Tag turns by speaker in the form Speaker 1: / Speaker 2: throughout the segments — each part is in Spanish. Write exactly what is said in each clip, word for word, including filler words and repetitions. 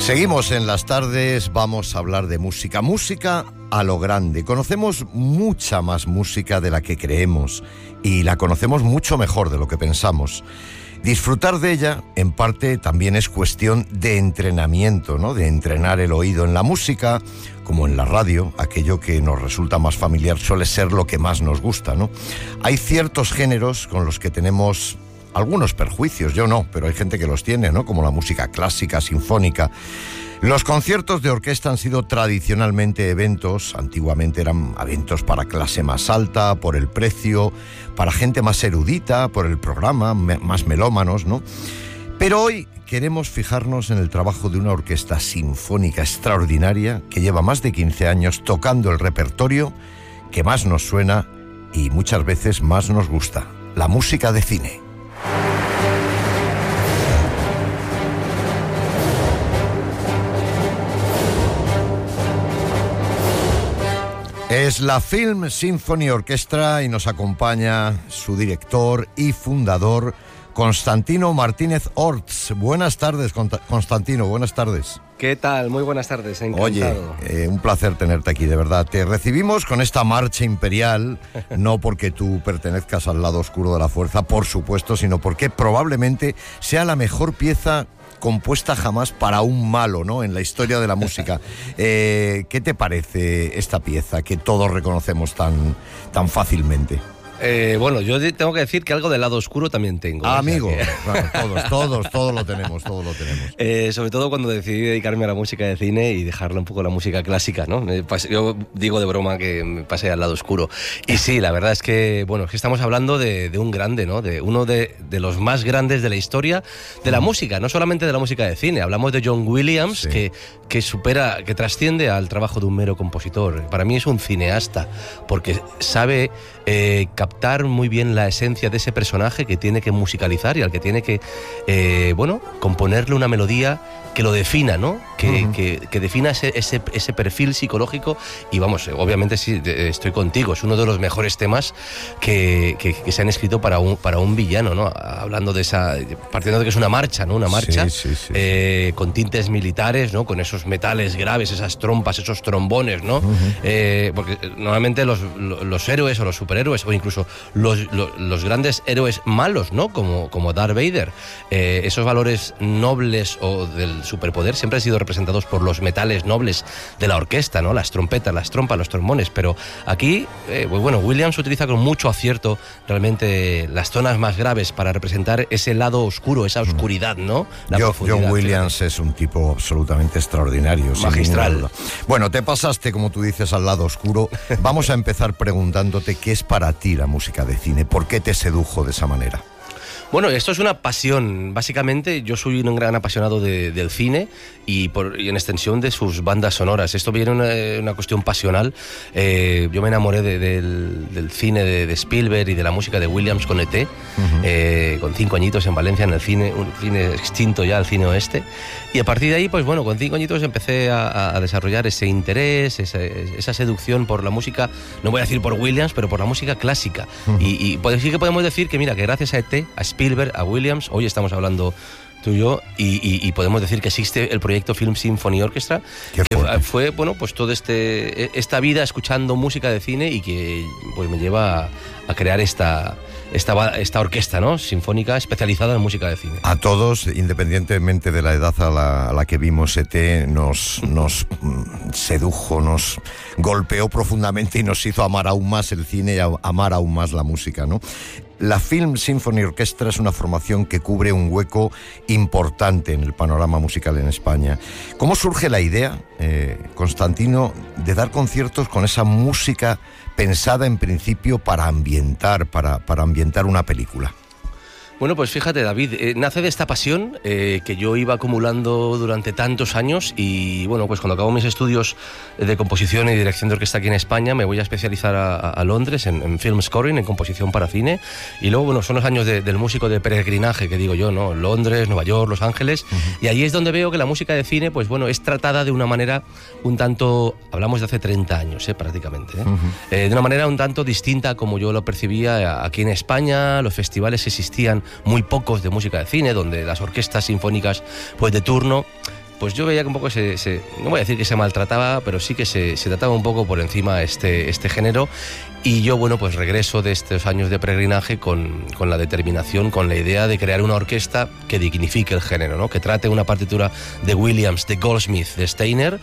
Speaker 1: Seguimos en las tardes, vamos a hablar de música, música a lo grande. Conocemos mucha más música de la que creemos y la conocemos mucho mejor de lo que pensamos. Disfrutar de ella, en parte, también es cuestión de entrenamiento, ¿no? De entrenar el oído en la música, como en la radio. Aquello que nos resulta más familiar suele ser lo que más nos gusta, ¿no? Hay ciertos géneros con los que tenemos algunos perjuicios, yo no, pero hay gente que los tiene, ¿no? Como la música clásica, sinfónica. Los conciertos de orquesta han sido tradicionalmente eventos, antiguamente eran eventos para clase más alta, por el precio, para gente más erudita, por el programa, me, más melómanos, ¿no? Pero hoy queremos fijarnos en el trabajo de una orquesta sinfónica extraordinaria que lleva más de quince años tocando el repertorio que más nos suena y muchas veces más nos gusta, la música de cine. Es la Film Symphony Orchestra y nos acompaña su director y fundador, Constantino Martínez Orts. Buenas tardes, Constantino, buenas tardes.
Speaker 2: ¿Qué tal? Muy buenas tardes, encantado.
Speaker 1: Oye, eh, un placer tenerte aquí, de verdad. Te recibimos con esta marcha imperial, no porque tú pertenezcas al lado oscuro de la fuerza, por supuesto, sino porque probablemente sea la mejor pieza compuesta jamás para un malo, ¿no? En la historia de la música. Eh, ¿Qué te parece esta pieza que todos reconocemos tan, tan fácilmente?
Speaker 2: Eh, bueno, yo tengo que decir que algo del lado oscuro también tengo.
Speaker 1: Ah, amigo,
Speaker 2: que...
Speaker 1: bueno, todos, todos, todos lo tenemos, todos lo tenemos.
Speaker 2: Eh, sobre todo cuando decidí dedicarme a la música de cine y dejarle un poco la música clásica, ¿no? Yo digo de broma que me pasé al lado oscuro. Y sí, la verdad es que, bueno, es que estamos hablando de, de un grande, ¿no? De uno de, de los más grandes de la historia de la música, no solamente de la música de cine. Hablamos de John Williams, sí. que, que supera, que trasciende al trabajo de un mero compositor. Para mí es un cineasta, porque sabe eh, captar muy bien la esencia de ese personaje que tiene que musicalizar y al que tiene que, eh, bueno, componerle una melodía que lo defina, ¿no? Que, uh-huh. que, que defina ese, ese, ese perfil psicológico y vamos, obviamente sí, estoy contigo, es uno de los mejores temas que, que, que se han escrito para un, para un villano, ¿no? Hablando de esa, partiendo de que es una marcha, ¿no? Una marcha
Speaker 1: sí, sí, sí,
Speaker 2: eh, con tintes militares, ¿no? Con esos metales graves, esas trompas, esos trombones, ¿no? Uh-huh. eh, porque normalmente los, los héroes o los superhéroes o incluso los, los, los grandes héroes malos, ¿no? Como, como Darth Vader, eh, esos valores nobles o del superpoder siempre han sido representados por los metales nobles de la orquesta, ¿no? Las trompetas, las trompas, los trombones, pero aquí, eh, pues bueno, Williams utiliza con mucho acierto realmente las zonas más graves para representar ese lado oscuro, esa oscuridad, ¿no? La
Speaker 1: Yo, John Williams fíjate. Es un tipo absolutamente extraordinario.
Speaker 2: Magistral.
Speaker 1: Bueno, te pasaste, como tú dices, al lado oscuro. Vamos a empezar preguntándote qué es para ti la música de cine, ¿por qué te sedujo de esa manera?
Speaker 2: Bueno, esto es una pasión. Básicamente, yo soy un gran apasionado de, del cine y, por, y en extensión de sus bandas sonoras. Esto viene una, una cuestión pasional. Eh, yo me enamoré de, del, del cine de, de Spielberg y de la música de Williams con E T, uh-huh. eh, con cinco añitos en Valencia, en el cine, un cine extinto ya, el cine oeste. Y a partir de ahí, pues bueno, con cinco añitos empecé a, a desarrollar ese interés, esa, esa seducción por la música, no voy a decir por Williams, pero por la música clásica. Uh-huh. Y, y pues, sí que podemos decir que, mira, que gracias a E T, a Spielberg, a Williams, hoy estamos hablando tú y yo, y, y, y podemos decir que existe el proyecto Film Symphony Orchestra, que fue, bueno, pues toda este, esta vida escuchando música de cine y que pues me lleva a, a crear esta, esta, esta orquesta, ¿no? Sinfónica especializada en música de cine.
Speaker 1: A todos, independientemente de la edad a la, a la que vimos E T, nos, nos sedujo, nos golpeó profundamente y nos hizo amar aún más el cine y amar aún más la música, ¿no? La Film Symphony Orchestra es una formación que cubre un hueco importante en el panorama musical en España. ¿Cómo surge la idea, eh, Constantino, de dar conciertos con esa música pensada en principio para ambientar, para, para ambientar una película?
Speaker 2: Bueno, pues fíjate, David, eh, nace de esta pasión eh, que yo iba acumulando durante tantos años y, bueno, pues cuando acabo mis estudios de composición y dirección de orquesta aquí en España, me voy a especializar a, a Londres en, en film scoring, en composición para cine, y luego, bueno, son los años de, del músico de peregrinaje, que digo yo, ¿no? Londres, Nueva York, Los Ángeles, uh-huh. y ahí es donde veo que la música de cine, pues bueno, es tratada de una manera un tanto, hablamos de hace treinta años, eh, prácticamente, ¿eh? Uh-huh. Eh, de una manera un tanto distinta como yo lo percibía aquí en España. Los festivales existían muy pocos de música de cine, donde las orquestas sinfónicas pues de turno pues yo veía que un poco se, se no voy a decir que se maltrataba, pero sí que se, se trataba un poco por encima este, este género. Y yo, bueno, pues regreso de estos años de peregrinaje con, con la determinación, con la idea de crear una orquesta que dignifique el género, ¿no? Que trate una partitura de Williams, de Goldsmith, de Steiner,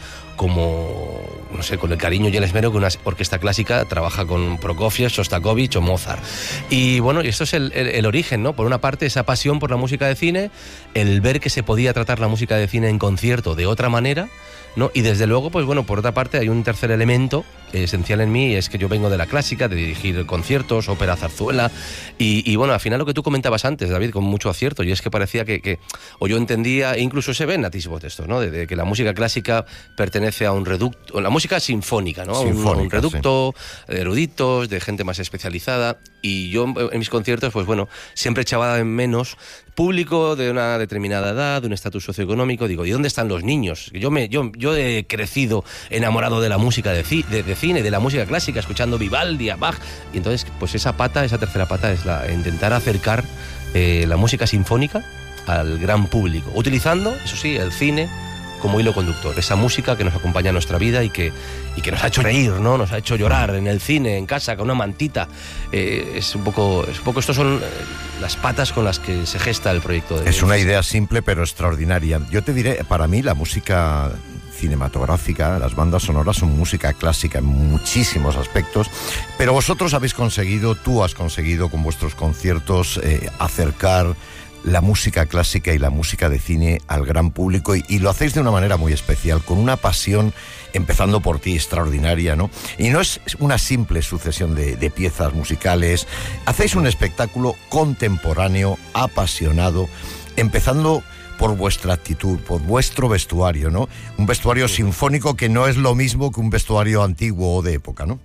Speaker 2: como, no sé, con el cariño y el esmero que una orquesta clásica trabaja con Prokofiev, Shostakovich o Mozart. Y bueno, y esto es el, el, el origen, ¿no? Por una parte, esa pasión por la música de cine, el ver que se podía tratar la música de cine en concierto de otra manera, ¿no? Y desde luego, pues bueno, por otra parte hay un tercer elemento esencial en mí, es que yo vengo de la clásica, de dirigir conciertos, ópera, zarzuela, y, y bueno, al final lo que tú comentabas antes, David, con mucho acierto, y es que parecía que, que o yo entendía, e incluso se ven atisbos de esto, ¿no? De, de que la música clásica pertenece a un reducto, la música sinfónica, ¿no? A un, a un reducto sí. de eruditos, de gente más especializada, y yo en mis conciertos, pues bueno, siempre echaba en menos público de una determinada edad, de un estatus socioeconómico. Digo, ¿y dónde están los niños? Yo me yo, yo he crecido enamorado de la música de, ci, de, de cine, de la música clásica, escuchando Vivaldi, a Bach, y entonces pues esa pata, esa tercera pata es la intentar acercar eh, la música sinfónica al gran público, utilizando, eso sí, el cine como hilo conductor, esa música que nos acompaña en nuestra vida y que, y que nos ha hecho reír, ¿no? Nos ha hecho llorar en el cine, en casa, con una mantita. Eh, es un poco, es un poco, estos son las patas con las que se gesta el proyecto. De
Speaker 1: es una idea simple pero extraordinaria. Yo te diré, para mí la música cinematográfica, las bandas sonoras son música clásica en muchísimos aspectos, pero vosotros habéis conseguido, tú has conseguido con vuestros conciertos eh, acercar la música clásica y la música de cine al gran público, y, y lo hacéis de una manera muy especial, con una pasión, empezando por ti, extraordinaria, ¿no? Y no es una simple sucesión de, de piezas musicales, hacéis un espectáculo contemporáneo, apasionado, empezando por vuestra actitud, por vuestro vestuario, ¿no? Un vestuario sí. sinfónico que no es lo mismo que un vestuario antiguo o de época, ¿no?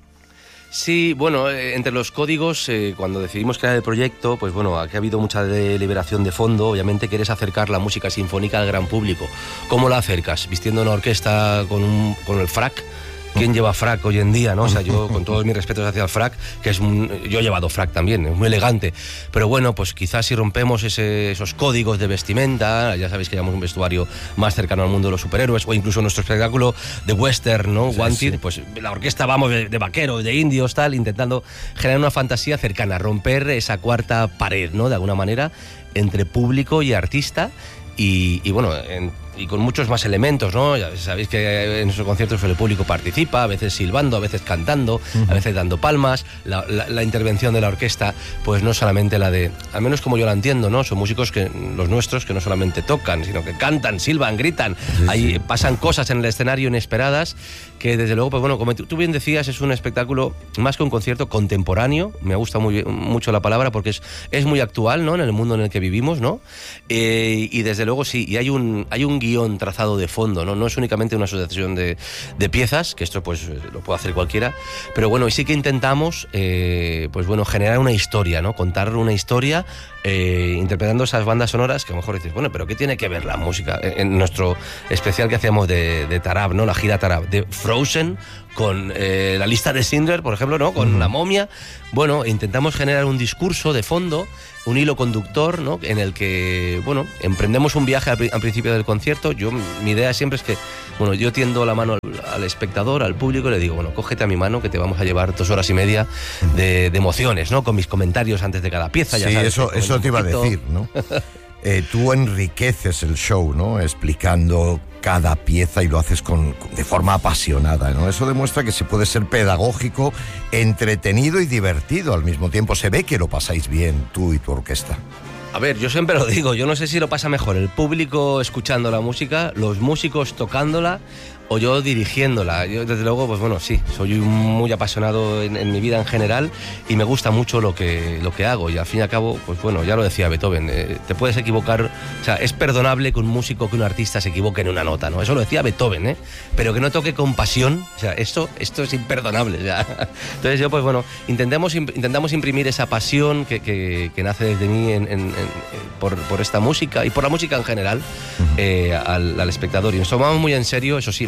Speaker 2: Sí, bueno, eh, entre los códigos, eh, cuando decidimos crear el proyecto, pues bueno, aquí ha habido mucha deliberación de fondo. Obviamente quieres acercar la música sinfónica al gran público. ¿Cómo la acercas? ¿Vistiendo una orquesta con, un, con el frac? ¿Quién lleva frac hoy en día, no? O sea, yo, con todos mis respetos hacia el frac, que es un, yo he llevado frac también, es muy elegante, pero bueno, pues quizás si rompemos ese, esos códigos de vestimenta, ya sabéis que llevamos un vestuario más cercano al mundo de los superhéroes, o incluso nuestro espectáculo de western, ¿no? Sí, Wanted, sí. Pues la orquesta vamos de, de vaqueros, de indios, tal, intentando generar una fantasía cercana, romper esa cuarta pared, ¿no? De alguna manera, entre público y artista, y, y bueno, en, y con muchos más elementos, ¿no? Ya sabéis que en esos conciertos el público participa, a veces silbando, a veces cantando, uh-huh. a veces dando palmas. La, la, la intervención de la orquesta, pues no solamente la de, al menos como yo la entiendo, ¿no? Son músicos que los nuestros que no solamente tocan, sino que cantan, silban, gritan. Sí, Ahí sí. pasan cosas en el escenario inesperadas que desde luego, pues bueno, como tú bien decías, es un espectáculo más que un concierto contemporáneo. Me gusta muy, mucho la palabra porque es, es muy actual, ¿no? En el mundo en el que vivimos, ¿no? Eh, y desde luego sí, y hay un, hay un guión trazado de fondo, ¿no? No es únicamente una sucesión de, de piezas, que esto pues lo puede hacer cualquiera, pero bueno, y sí que intentamos eh, pues bueno, generar una historia, ¿no? Contar una historia eh, interpretando esas bandas sonoras que a lo mejor dices, bueno, pero ¿qué tiene que ver la música? En, en nuestro especial que hacíamos de, de Tarab, ¿no? La gira Tarab, de Frozen, con eh, la lista de Schindler, por ejemplo, ¿no? Con uh-huh. La momia. Bueno, intentamos generar un discurso de fondo, un hilo conductor, ¿no? En el que, bueno, emprendemos un viaje al, al principio del concierto. Yo, mi idea siempre es que, bueno, yo tiendo la mano al, al espectador, al público, y le digo, bueno, cógete a mi mano que te vamos a llevar dos horas y media de, de emociones, ¿no? Con mis comentarios antes de cada pieza. Ya
Speaker 1: sí,
Speaker 2: sabes,
Speaker 1: eso, eso te iba a decir, ¿no? eh, tú enriqueces el show, ¿no? Explicando cada pieza y lo haces con, de forma apasionada, ¿no? Eso demuestra que se puede ser pedagógico, entretenido y divertido al mismo tiempo. Se ve que lo pasáis bien, tú y tu orquesta.
Speaker 2: A ver, yo siempre lo digo, yo no sé si lo pasa mejor el público escuchando la música, los músicos tocándola o yo dirigiéndola. Yo, desde luego, pues bueno, sí, soy muy apasionado en, en mi vida en general y me gusta mucho lo que, lo que hago. Y al fin y al cabo, pues bueno, ya lo decía Beethoven, eh, te puedes equivocar, o sea, es perdonable que un músico, que un artista se equivoque en una nota, ¿no? Eso lo decía Beethoven, ¿eh? Pero que no toque con pasión, o sea, esto, esto es imperdonable, o sea. Entonces yo, pues bueno, intentemos, intentamos imprimir esa pasión que, que, que nace desde mí en, en, en, por, por esta música y por la música en general uh-huh. eh, al, al espectador. Y nos tomamos muy en serio, eso sí,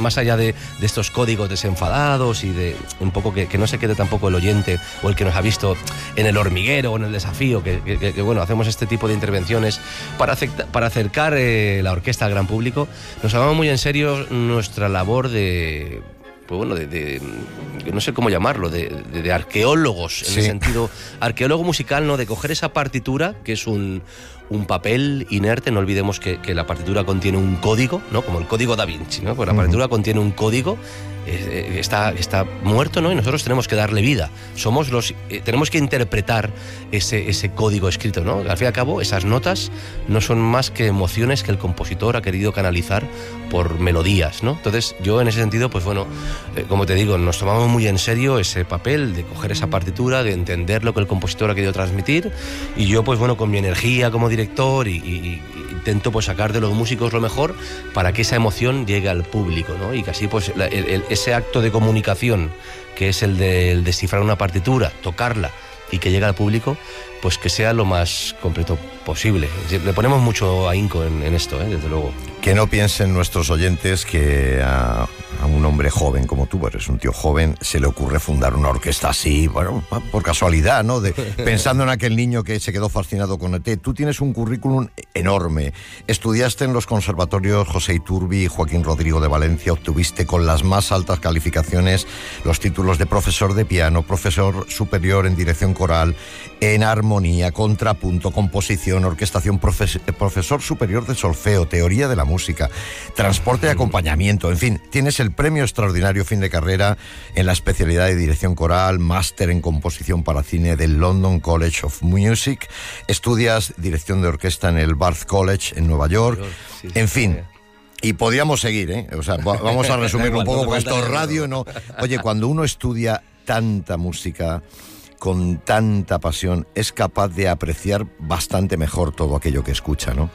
Speaker 2: más allá de, de estos códigos desenfadados y de un poco que, que no se quede tampoco el oyente o el que nos ha visto en El Hormiguero o en El Desafío, que, que, que bueno, hacemos este tipo de intervenciones para, acepta, para acercar eh, la orquesta al gran público. Nos tomamos muy en serio nuestra labor de... pues bueno, de, de, no sé cómo llamarlo, de, de, de arqueólogos, en sí. el sentido arqueólogo musical, ¿no? De coger esa partitura, que es un, un papel inerte. No olvidemos que, que la partitura contiene un código, ¿no? Como el código Da Vinci, ¿no? Pues la partitura uh-huh. contiene un código, eh, está, está muerto, ¿no? Y nosotros tenemos que darle vida. Somos los, eh, tenemos que interpretar ese, ese código escrito, ¿no? Al fin y al cabo, esas notas no son más que emociones que el compositor ha querido canalizar por melodías, ¿no? Entonces, yo en ese sentido, pues bueno, eh, como te digo, nos tomamos muy en serio ese papel de coger esa partitura, de entender lo que el compositor ha querido transmitir, y yo, pues bueno, con mi energía como director y, y, y intento pues sacar de los músicos lo mejor para que esa emoción llegue al público, ¿no? Y que así, pues, la, el, el, ese acto de comunicación, que es el de el descifrar una partitura, tocarla y que llegue al público, pues que sea lo más completo posible. Le ponemos mucho ahínco en, en esto, ¿eh? Desde luego.
Speaker 1: Que no piensen nuestros oyentes que a, a un hombre joven como tú, eres un tío joven, se le ocurre fundar una orquesta así, bueno, por casualidad, ¿no? De, pensando en aquel niño que se quedó fascinado con E T. Tú tienes un currículum enorme. Estudiaste en los conservatorios José Iturbi y Joaquín Rodrigo de Valencia, obtuviste con las más altas calificaciones los títulos de profesor de piano, profesor superior en dirección coral, en armonía, contrapunto, composición, orquestación, profes- profesor superior de solfeo, teoría de la música, transporte y acompañamiento, en fin, tienes el premio extraordinario fin de carrera en la especialidad de dirección coral, máster en composición para cine del London College of Music, estudias dirección de orquesta en el Barth College en Nueva York, sí, sí, en fin. Y podríamos seguir, ¿eh? O sea, vamos a resumirlo un poco porque esto es radio, ¿no? Oye, cuando uno estudia tanta música con tanta pasión, es capaz de apreciar bastante mejor todo aquello que escucha, ¿no?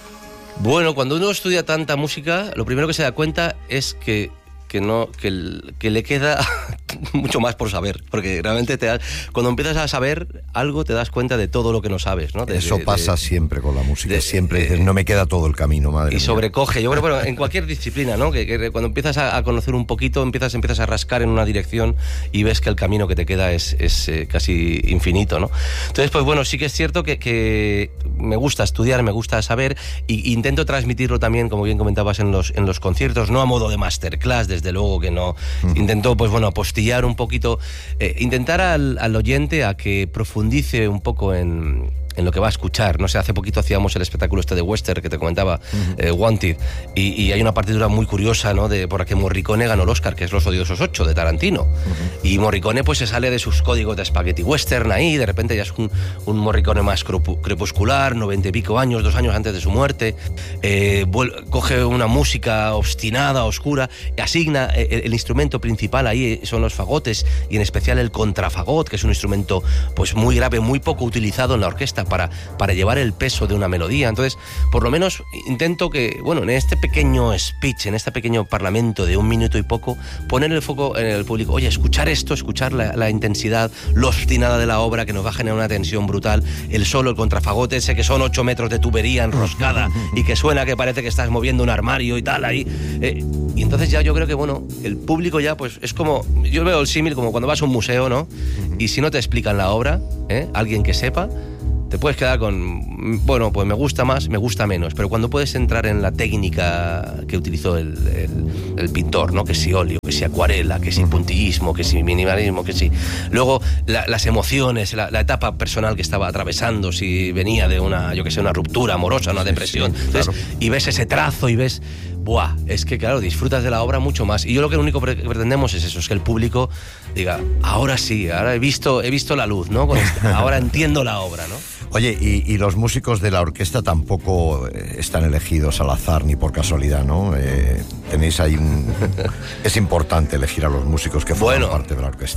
Speaker 2: Bueno, cuando uno estudia tanta música, lo primero que se da cuenta es que, que, no, que, que le queda mucho más por saber, porque realmente te das, cuando empiezas a saber algo te das cuenta de todo lo que no sabes, ¿no? De,
Speaker 1: Eso
Speaker 2: de,
Speaker 1: pasa
Speaker 2: de,
Speaker 1: siempre con la música,
Speaker 2: de,
Speaker 1: siempre
Speaker 2: de,
Speaker 1: dices, no me queda todo el camino, madre
Speaker 2: y
Speaker 1: mía.
Speaker 2: sobrecoge, yo creo, bueno, en cualquier disciplina, ¿no? Que, que cuando empiezas a, a conocer un poquito, empiezas, empiezas a rascar en una dirección y ves que el camino que te queda es, es eh, casi infinito, ¿no? Entonces, pues bueno, sí que es cierto que, que me gusta estudiar, me gusta saber, y intento transmitirlo también, como bien comentabas, en los, en los conciertos, no a modo de masterclass, desde luego que no. Mm. Intento, pues bueno, apostillar un poquito, eh, intentar al, al oyente a que profundice un poco en, en lo que va a escuchar. No sé, hace poquito hacíamos el espectáculo este de western que te comentaba, uh-huh. eh, Wanted, y, y hay una partitura muy curiosa, ¿no? De, por la que Morricone ganó el Oscar, que es Los Odiosos ocho, de Tarantino. Uh-huh. Y Morricone pues se sale de sus códigos de spaghetti western ahí, de repente ya es un, un Morricone más crepuscular, noventa y pico años, dos años antes de su muerte, eh, vuel- coge una música obstinada, oscura, asigna el, el instrumento principal ahí, son los fagotes, y en especial el contrafagot, que es un instrumento pues muy grave, muy poco utilizado en la orquesta para, para llevar el peso de una melodía. Entonces, por lo menos intento que, bueno, en este pequeño speech, en este pequeño parlamento de un minuto y poco, poner el foco en el público. Oye, escuchar esto, escuchar la, la intensidad, lo obstinada de la obra, que nos va a generar una tensión brutal, el solo, el contrafagote ese que son ocho metros de tubería enroscada y que suena que parece que estás moviendo un armario y tal ahí. Eh, y entonces ya yo creo que, bueno, el público ya pues es como, yo veo el símil como cuando vas a un museo, ¿no? Y si no te explican la obra, ¿eh? Alguien que sepa, te puedes quedar con, bueno, pues me gusta más, me gusta menos, pero cuando puedes entrar en la técnica que utilizó el, el, el pintor, ¿no? Que si óleo, que si acuarela, que si puntillismo, que si minimalismo, que si... Luego, la, las emociones, la, la etapa personal que estaba atravesando, si venía de una, yo que sé, una ruptura amorosa, una depresión. Sí, sí, Entonces, claro. Y ves ese trazo y ves... Buah, es que claro, disfrutas de la obra mucho más. Y yo lo que único que pretendemos es eso, es que el público diga, ahora sí, ahora he visto, he visto la luz, ¿no? Ahora entiendo la obra, ¿no?
Speaker 1: Oye, y, y los músicos de la orquesta tampoco están elegidos al azar ni por casualidad, ¿no? Eh, tenéis ahí un... Es importante elegir a los músicos que forman bueno, parte de la orquesta.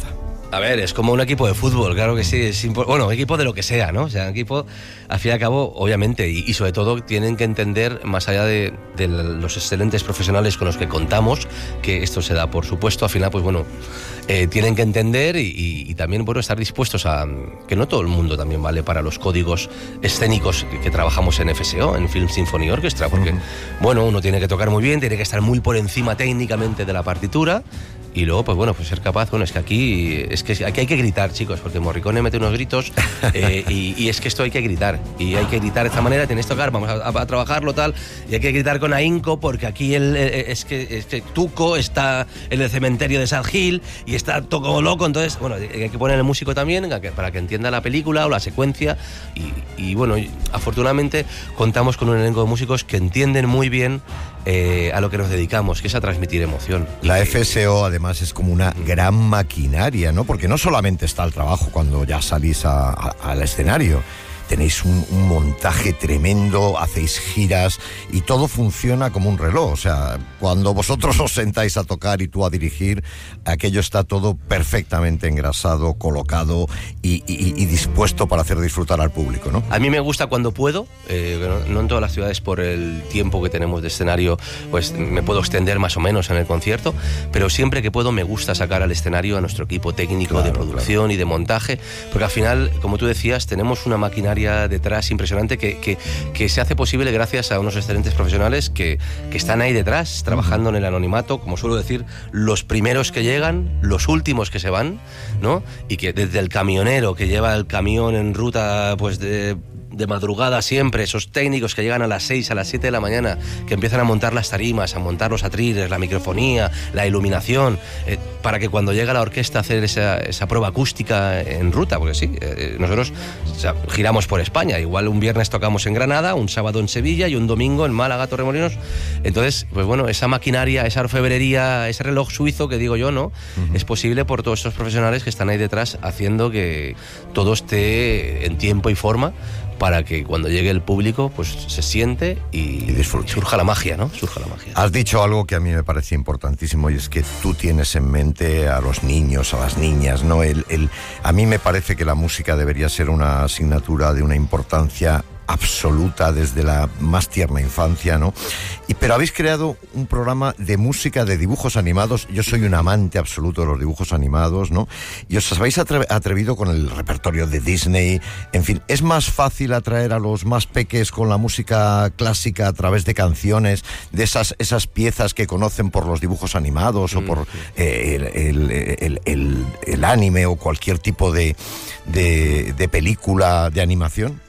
Speaker 2: A ver, es como un equipo de fútbol, claro que sí. Es bueno, equipo de lo que sea, ¿no? O sea, equipo, al fin y al cabo, obviamente, y, y sobre todo tienen que entender, más allá de, de los excelentes profesionales con los que contamos, que esto se da por supuesto, al final, pues bueno, eh, tienen que entender y, y, y también, bueno, estar dispuestos a... que no todo el mundo también vale para los códigos escénicos que, que trabajamos en F S O, en Film Symphony Orchestra, porque, uh-huh. bueno, uno tiene que tocar muy bien, tiene que estar muy por encima técnicamente de la partitura. Y luego, pues bueno, pues ser capaz, bueno, es que aquí es que aquí hay que gritar, chicos, porque Morricone mete unos gritos eh, y, y es que esto hay que gritar. Y hay que gritar de esta manera, tienes que tocar, vamos a, a, a trabajarlo tal, y hay que gritar con ahínco, porque aquí el, es, que, es que Tuco está en el cementerio de Sad Hill y está todo loco, entonces, bueno, hay que poner el músico también para que entienda la película o la secuencia. Y, y bueno, afortunadamente contamos con un elenco de músicos que entienden muy bien eh, a lo que nos dedicamos, que es a transmitir emoción.
Speaker 1: La
Speaker 2: que,
Speaker 1: F S O, además, es como una gran maquinaria, ¿no? Porque no solamente está el trabajo cuando ya salís a, a, al escenario. Tenéis un, un montaje tremendo, hacéis giras y todo funciona como un reloj. O sea, cuando vosotros os sentáis a tocar y tú a dirigir, aquello está todo perfectamente engrasado, colocado y, y, y dispuesto para hacer disfrutar al público, ¿no?
Speaker 2: A mí me gusta cuando puedo, eh, no, no en todas las ciudades por el tiempo que tenemos de escenario, pues me puedo extender más o menos en el concierto, pero siempre que puedo me gusta sacar al escenario a nuestro equipo técnico, claro, de producción, claro, y de montaje, porque al final, como tú decías, tenemos una maquinaria detrás impresionante que, que, que se hace posible gracias a unos excelentes profesionales que, que están ahí detrás, trabajando en el anonimato, como suelo decir, los primeros que llegan, los últimos que se van, ¿no? Y que desde el camionero que lleva el camión en ruta, pues de... de madrugada siempre, esos técnicos que llegan a las seis, a las siete de la mañana, que empiezan a montar las tarimas, a montar los atriles, la microfonía, la iluminación, eh, para que cuando llega la orquesta a hacer esa, esa prueba acústica en ruta, porque sí, eh, nosotros o sea, giramos por España, igual un viernes tocamos en Granada, un sábado en Sevilla y un domingo en Málaga, Torremolinos. Entonces, pues bueno, esa maquinaria, esa orfebrería, ese reloj suizo que digo yo, ¿no? Uh-huh. Es posible por todos estos profesionales que están ahí detrás haciendo que todo esté en tiempo y forma, para que cuando llegue el público pues se siente y, y surja la magia, ¿no? Surja la magia.
Speaker 1: Has dicho algo que a mí me parece importantísimo y es que tú tienes en mente a los niños, a las niñas, ¿no? El, el, a mí me parece que la música debería ser una asignatura de una importancia absoluta desde la más tierna infancia, ¿no? Y, pero habéis creado un programa de música de dibujos animados. Yo soy un amante absoluto de los dibujos animados, ¿no? Y os habéis atre- atrevido con el repertorio de Disney. En fin, ¿es más fácil atraer a los más peques con la música clásica a través de canciones, de esas, esas piezas que conocen por los dibujos animados mm, o por eh, el, el, el, el, el anime o cualquier tipo de, de, de película de animación?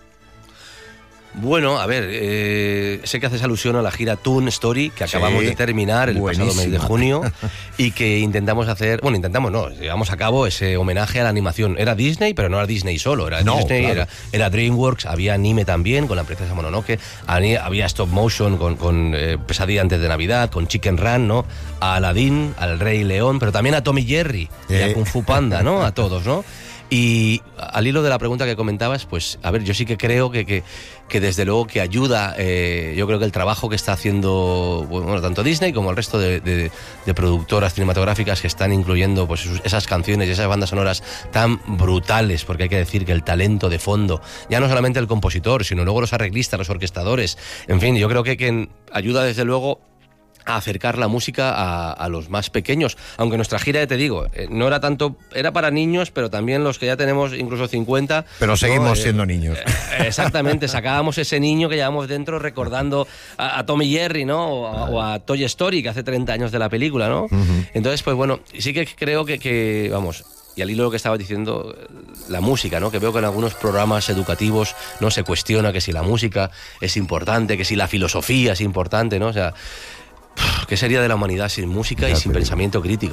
Speaker 2: Bueno, a ver, eh, sé que haces alusión a la gira Toon Story que acabamos sí, de terminar el buenísima. pasado mes de junio y que intentamos hacer, bueno, intentamos no, llevamos a cabo ese homenaje a la animación. Era Disney, pero no era Disney solo, era no, Disney, claro. era, era DreamWorks, había anime también con la princesa Mononoke, había stop motion con, con eh, Pesadilla antes de Navidad, con Chicken Run, ¿no? A Aladdin, al Rey León, pero también a Tom y Jerry, eh. y a Kung Fu Panda, ¿no? A todos, ¿no? Y al hilo de la pregunta que comentabas, pues, a ver, yo sí que creo que, que, que desde luego que ayuda, eh, yo creo que el trabajo que está haciendo, bueno, tanto Disney como el resto de, de, de productoras cinematográficas que están incluyendo pues esas canciones y esas bandas sonoras tan brutales, porque hay que decir que el talento de fondo, ya no solamente el compositor, sino luego los arreglistas, los orquestadores, en fin, yo creo que, que ayuda desde luego a acercar la música a, a los más pequeños, aunque nuestra gira, te digo, eh, no era tanto, era para niños, pero también los que ya tenemos incluso cincuenta.
Speaker 1: Pero seguimos ¿no? siendo
Speaker 2: eh,
Speaker 1: niños.
Speaker 2: Eh, exactamente, sacábamos ese niño que llevamos dentro recordando a, a Tom y Jerry, ¿no? O a, o a Toy Story, que hace treinta años de la película, ¿no? Uh-huh. Entonces, pues bueno, sí que creo que, que vamos... Y al hilo de lo que estaba diciendo, la música, ¿no? Que veo que en algunos programas educativos no se cuestiona que si la música es importante, que si la filosofía es importante, ¿no? O sea, ¿qué sería de la humanidad sin música y sin pensamiento crítico?